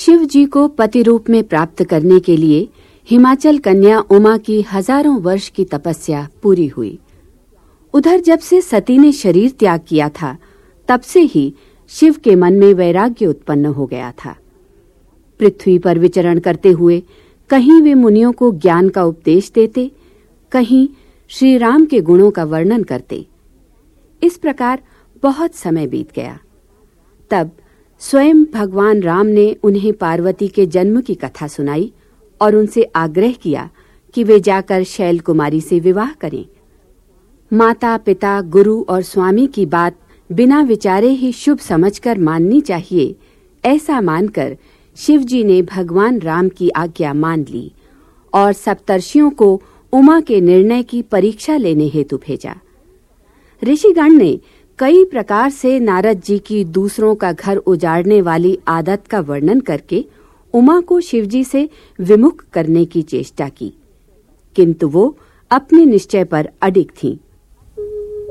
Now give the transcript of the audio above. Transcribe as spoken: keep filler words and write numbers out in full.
शिव जी को पति रूप में प्राप्त करने के लिए हिमाचल कन्या उमा की हजारों वर्ष की तपस्या पूरी हुई। उधर जब से सती ने शरीर त्याग किया था, तब से ही शिव के मन में वैराग्य उत्पन्न हो गया था। पृथ्वी पर विचरण करते हुए कहीं वे मुनियों को ज्ञान का उपदेश देते, कहीं श्री राम के गुणों का वर्णन करते। इस प्रकार बहुत समय बीत गया। तब स्वयं भगवान राम ने उन्हें पार्वती के जन्म की कथा सुनाई और उनसे आग्रह किया कि वे जाकर शैल कुमारी से विवाह करें। माता पिता गुरु और स्वामी की बात बिना विचारे ही शुभ समझकर माननी चाहिए, ऐसा मानकर शिवजी ने भगवान राम की आज्ञा मान ली और सप्तर्षियों को उमा के निर्णय की परीक्षा लेने हेतु भेजा। ऋषिगण ने कई प्रकार से नारद जी की दूसरों का घर उजाड़ने वाली आदत का वर्णन करके उमा को शिवजी से विमुख करने की चेष्टा की, किंतु वो अपने निश्चय पर अडिग थीं।